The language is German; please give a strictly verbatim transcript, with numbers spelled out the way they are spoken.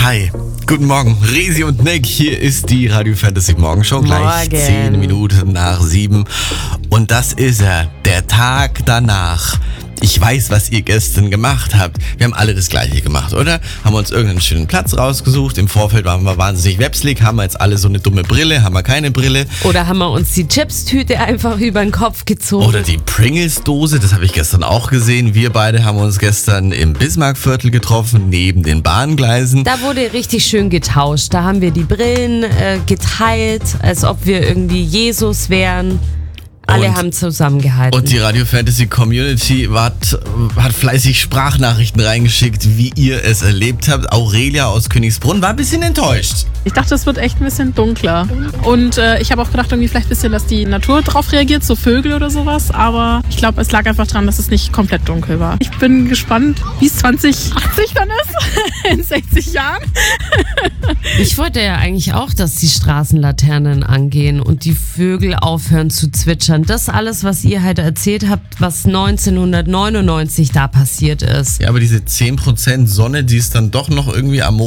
Hi, guten Morgen, Resi und Nick. Hier ist die Radio Fantasy Morgenshow. Gleich Morgen. zehn Minuten nach sieben. Und das ist er, der Tag danach. Ich weiß, was ihr gestern gemacht habt. Wir haben alle das Gleiche gemacht, oder? Haben uns irgendeinen schönen Platz rausgesucht. Im Vorfeld waren wir wahnsinnig webslig. Haben wir jetzt alle so eine dumme Brille? Haben wir keine Brille? Oder haben wir uns die Chips-Tüte einfach über den Kopf gezogen? Oder die Pringles-Dose, das habe ich gestern auch gesehen. Wir beide haben uns gestern im Bismarckviertel getroffen, neben den Bahngleisen. Da wurde richtig schön getauscht. Da haben wir die Brillen äh, geteilt, als ob wir irgendwie Jesus wären. Alle Und- haben zusammengehalten. Und die Radio Fantasy Community hat, hat fleißig Sprachnachrichten reingeschickt, wie ihr es erlebt habt. Aurelia aus Königsbrunn war ein bisschen enttäuscht. Ich dachte, es wird echt ein bisschen dunkler. Und äh, ich habe auch gedacht, irgendwie vielleicht ein bisschen, dass die Natur drauf reagiert, so Vögel oder sowas. Aber ich glaube, es lag einfach daran, dass es nicht komplett dunkel war. Ich bin gespannt, wie es zwanzig achtzig dann ist. In sechzig Jahren. Ich wollte ja eigentlich auch, dass die Straßenlaternen angehen und die Vögel aufhören zu zwitschern. Das alles, was ihr halt erzählt habt, was neunzehnhundertneunundneunzig da passiert ist. Ja, aber diese zehn Prozent Sonne, die ist dann doch noch irgendwie am